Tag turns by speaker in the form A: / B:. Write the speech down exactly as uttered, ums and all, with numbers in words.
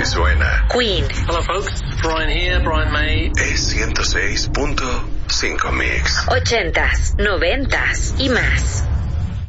A: Así suena
B: Queen.
C: Hello folks, Brian here, Brian May.
A: Es ciento seis punto cinco Mix.
B: Ochentas, noventas y más.